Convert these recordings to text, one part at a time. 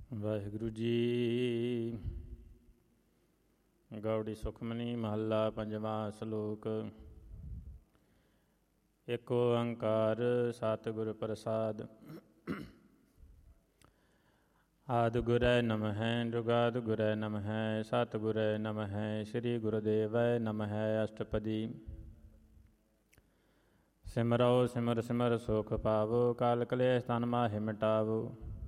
ਵਾਹਿਗੁਰੂ ਜੀ। ਗੌੜੀ ਸੁਖਮਨੀ ਮਹੱਲਾ ਪੰਜਵਾਂ ਸ਼ਲੋਕ। ਏਕ ਓੰਕਾਰ ਸਤਿਗੁਰ ਪ੍ਰਸਾਦਿ। ਆਦਿ ਗੁਰੈ ਨਮਹਿ ਜੁਗਾਦਿ ਗੁਰੈ ਨਮਹਿ ਸਤਿਗੁਰੈ ਨਮਹਿ ਸ੍ਰੀ ਗੁਰੁਦੇਵੈ ਨਮਹਿ। ਅਸ਼ਟਪਦੀ। ਸਿਮਰੋ ਸਿਮਰ ਸਿਮਰ ਸੁਖ ਪਾਵੋ ਕਾਲ ਕਲੇਸ਼ ਤਨ ਮਾਹਿ ਮਿਟਾਵੋ।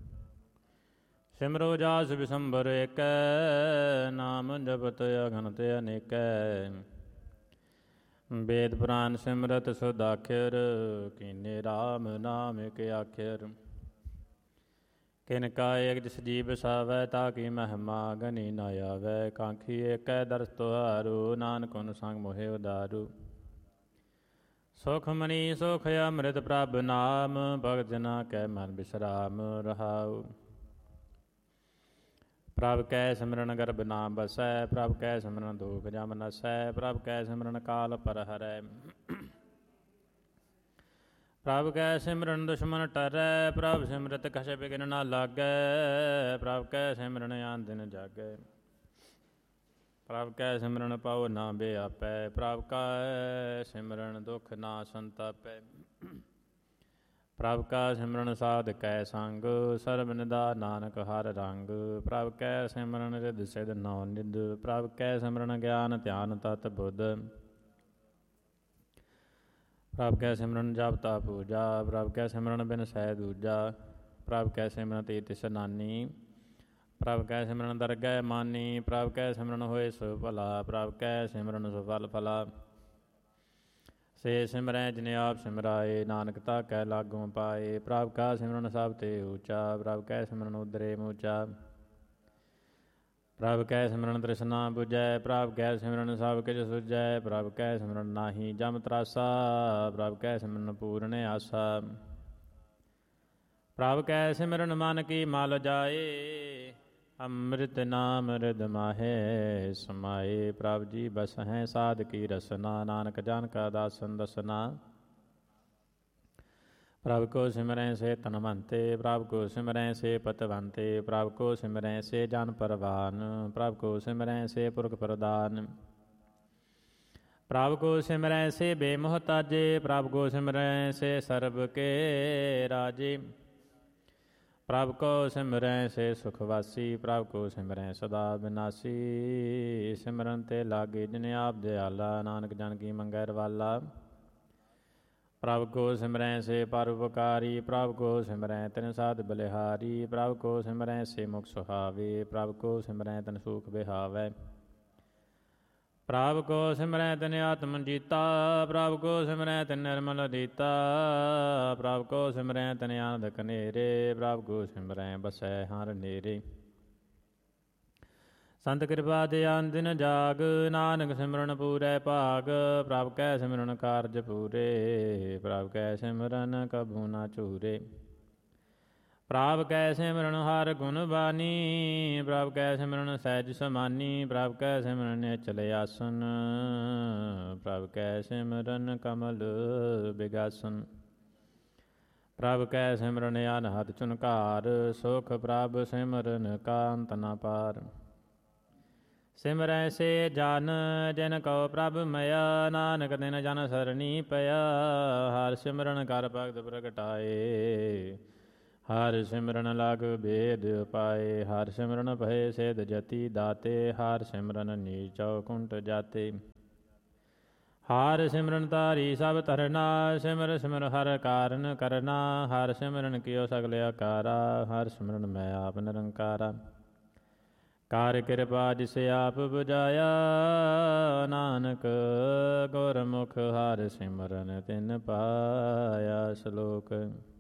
ਸਿਮਰੋ ਜਾਸ ਵਿਸੰਬਰ ਏਕੈ ਨਾਮ ਜਪਤ ਅਗਨਤ ਅਨੇਕੈ। ਵੇਦ ਪੁਰਾਨ ਸਿਮਰਤ ਸੁਦਾਖਿਰ ਕੀਨੇ ਰਾਮ ਨਾਮ ਇਕ ਆਖਿਰ। ਕਿਨ ਕਾ ਏਕ ਜਿਸ ਜੀ ਬਸਾਵੈ ਤਾ ਕੀ ਮਹਿਮਾ ਗਨੀ ਨਾ ਆਵੈ। ਕਾਂਖੀ ਏਕੈ ਦਰਸ ਤੁਹਾਰੂ ਨਾਨਕ ਹੁਨ ਸੰਗ ਮੋਹਿ ਉਦਾਰੂ। ਸੁਖਮਨੀ ਸੁਖ ਅੰਮ੍ਰਿਤ ਪ੍ਰਭ ਨਾਮ ਭਗਤ ਜਨਾ ਕੈ ਮਨ ਬਿਸਰਾਮ ਰਹਾਉ। ਪ੍ਰਭ ਕੈ ਸਿਮਰਨ ਗਰਭ ਨਾ ਬਸੈ ਪ੍ਰਭ ਕੈ ਸਿਮਰਨ ਦੁਖ ਜਮ ਨਸੈ। ਪ੍ਰਭ ਕੈ ਸਿਮਰਨ ਕਾਲ ਪਰ ਹਰੈ ਪ੍ਰਭ ਕੈ ਸਿਮਰਨ ਦੁਸ਼ਮਨ ਟਰੈ। ਪ੍ਰਭ ਸਿਮਰਤ ਕਛ ਬਿਘਨ ਨਾ ਲਾਗੈ ਪ੍ਰਭ ਕੈ ਸਿਮਰਨ ਆਨ ਦਿਨ ਜਾਗੈ। ਪ੍ਰਭ ਕੈ ਸਿਮਰਨ ਪਉ ਨਾ ਬਿਆਪੈ ਪ੍ਰਭ ਕੈ ਸਿਮਰਨ ਦੁਖ ਨਾ ਸੰਤਾਪੈ। ਪ੍ਰਭ ਕਾ ਸਿਮਰਨ ਸਾਧ ਕੈ ਸੰਗ ਸਰਬ ਨਿਦਾ ਨਾਨਕ ਹਰ ਰੰਗ। ਪ੍ਰਭ ਕੈ ਸਿਮਰਨ ਰਿਧ ਸਿਧ ਨੌ ਨਿਧ ਪ੍ਰਭ ਕੈ ਸਿਮਰਨ ਗਿਆਨ ਧਿਆਨ ਤਤ ਬੁੱਧ। ਪ੍ਰਭ ਕੈ ਸਿਮਰਨ ਜਪ ਤਾ ਪੂਜਾ ਪ੍ਰਭ ਕੈ ਸਿਮਰਨ ਬਿਨ ਸਹਿ ਦੂਜਾ। ਪ੍ਰਭ ਕੈ ਸਿਮਰਨ ਤੀਰਥ ਇਸਨਾਨੀ ਪ੍ਰਭ ਕੈ ਸਿਮਰਨ ਦਰਗਹਿ ਮਾਨੀ। ਪ੍ਰਭ ਕੈ ਸਿਮਰਨ ਹੋਏ ਸੋ ਭਲਾ ਪ੍ਰਭ ਕੈ ਸਿਮਰਨ ਸੋ ਫਲ ਫਲਾ। ਸੇ ਸਿਮਰੈ ਜਿਨੇ ਆਪ ਸਿਮਰਾਏ ਨਾਨਕ ਤਾ ਕੈ ਲਾਗੋਂ ਪਾਏ। ਪ੍ਰਭ ਕਾ ਸਿਮਰਨ ਸਭ ਤੇ ਊਚਾ ਪ੍ਰਭ ਕੈ ਸਿਮਰਨ ਉਦਰੇ ਮੂਚਾ। ਪ੍ਰਭ ਕੈ ਸਿਮਰਨ ਤ੍ਰਿਸ਼ਨਾ ਬੁਝੈ ਪ੍ਰਭ ਕੈ ਸਿਮਰਨ ਸਭ ਕਿਛ ਸੁਝੈ। ਪ੍ਰਭ ਕੈ ਸਿਮਰਨ ਨਾਹੀ ਜਮ ਤਰਾਸਾ ਪ੍ਰਭ ਕੈ ਸਿਮਰਨ ਪੂਰਨ ਆਸਾ। ਪ੍ਰਭ ਕੈ ਸਿਮਰਨ ਮਨ ਕੀ ਮਲ ਜਾਏ ਅੰਮ੍ਰਿਤ ਨਾਮ ਰਿਧ ਮਾਹੇ ਸਮਾਏ। ਪ੍ਰਭ ਜੀ ਬਸਹਿ ਸਾਧ ਕੀ ਰਸਨਾ ਨਾਨਕ ਜਨ ਕਾ ਦਾਸਨ ਦਸਨਾ। ਪ੍ਰਭ ਕੋ ਸਿਮਰੈ ਸੇ ਧਨਵੰਤੇ ਪ੍ਰਭ ਕੋ ਸਿਮਰੈ ਸੇ ਪਤਵੰਤੇ। ਪ੍ਰਭ ਕੋ ਸਿਮਰੈ ਸੇ ਜਨ ਪਰਵਾਨ ਪ੍ਰਭ ਕੋ ਸਿਮਰੈ ਸੇ ਪੁਰਖ ਪ੍ਰਦਾਨ। ਪ੍ਰਭ ਕੋ ਸਿਮਰੈ ਸੇ ਬੇਮੁਹਤਾਜੇ ਪ੍ਰਭ ਕੋ ਸਿਮਰੈ ਸੇ ਸਰਬ ਕੇ ਰਾਜੇ। ਪ੍ਰਭ ਕੋ ਸਿਮਰੈ ਸੇ ਸੁਖ ਵਾਸੀ ਪ੍ਰਭ ਕੋ ਸਿਮਰੈ ਸਦਾ ਬਿਨਾਸੀ। ਸਿਮਰਨ ਤੇ ਲਾਗੇ ਜਿਨੇ ਆਪ ਦਿਆਲਾ ਨਾਨਕ ਜਨ ਕੀ ਮੰਗੈ ਰਵਾਲਾ। ਪ੍ਰਭ ਕੋ ਸਿਮਰੈ ਸੇ ਪਰਉਪਕਾਰੀ ਪ੍ਰਭ ਕੋ ਸਿਮਰੈ ਤਿਨ ਸਾਧ ਬਲਿਹਾਰੀ। ਪ੍ਰਭ ਕੋ ਸਿਮਰੈ ਸੇ ਮੁਖ ਸੁਹਾਵੇ ਪ੍ਰਭ ਕੋ ਸਿਮਰੈ ਤਿਨ ਸੂਖ ਬਿਹਾਵੈ। ਪ੍ਰਭ ਕੋ ਸਿਮਰੈ ਤਿਨ ਆਤਮ ਜੀਤਾ ਪ੍ਰਭ ਕੋ ਸਿਮਰੈ ਤਿਨ ਨਿਰਮਲ ਅਦੀਤਾ। ਪ੍ਰਭ ਕੋ ਸਿਮਰੈ ਤਿਨ ਆਨੰਦ ਕਨੇਰੇ ਪ੍ਰਭ ਕੋ ਸਿਮਰੈ ਬਸੈ ਹਰਿ ਨੇਰੇ। ਸੰਤ ਕਿਰਪਾ ਦਿਆਨ ਦਿਨ ਜਾਗ ਨਾਨਕ ਸਿਮਰਨ ਪੂਰੈ ਭਾਗ। ਪ੍ਰਭ ਕੈ ਸਿਮਰਨ ਕਾਰਜ ਪੂਰੇ ਪ੍ਰਭ ਕੈ ਸਿਮਰਨ ਕਬੂ ਨਾ ਝੂਰੇ। ਪ੍ਰਭ ਕੈ ਸਿਮਰਨ ਹਰਿ ਗੁਣ ਬਾਨੀ ਪ੍ਰਭ ਕੈ ਸਿਮਰਨ ਸਹਿਜ ਸਮਾਨੀ। ਪ੍ਰਭ ਕੈ ਸਿਮਰਨ ਨਿਚਲ ਆਸਨ ਪ੍ਰਭ ਕੈ ਸਿਮਰਨ ਕਮਲ ਬਿਗਾਸਨ। ਪ੍ਰਭ ਕੈ ਸਿਮਰਨ ਅਨਹਦ ਝੁਨਕਾਰ ਸੁਖ ਪ੍ਰਭ ਸਿਮਰਨ ਕਾ ਅੰਤ ਨ ਪਾਰ। ਸਿਮਰੈ ਸੇ ਜਨ ਜਿਨ ਕਉ ਪ੍ਰਭ ਮਇਆ ਨਾਨਕ ਤਿਨ ਜਨ ਸਰਣੀ ਪਿਆ। ਹਰਿ ਸਿਮਰਨ ਕਰ ਭਗਤ ਪ੍ਰਗਟਾਏ ਹਰਿ ਸਿਮਰਨ ਲਗ ਭੇਦ ਉਪਾਏ। ਹਰਿ ਸਿਮਰਨ ਭਏ ਸਿਧ ਜਤੀ ਦਾਤੇ ਹਰਿ ਸਿਮਰਨ ਨੀਚਉ ਕੁੰਟ ਜਾਤੇ। ਹਰਿ ਸਿਮਰਨ ਤਾਰੀ ਸਭ ਧਰਨਾ ਸਿਮਰ ਸਿਮਰ ਹਰਿ ਕਾਰਨ ਕਰਨਾ। ਹਰਿ ਸਿਮਰਨ ਕੀਓ ਸਗਲ ਆਕਾਰਾ ਹਰਿ ਸਿਮਰਨ ਮੈਂ ਆਪ ਨਿਰੰਕਾਰਾ। ਕਰ ਕਿਰਪਾ ਜਿਸ ਆਪ ਬੁਝਾਇਆ ਨਾਨਕ ਗੁਰਮੁਖ ਹਰਿ ਸਿਮਰਨ ਤਿਨ ਪਾਇਆ। ਸ਼ਲੋਕ।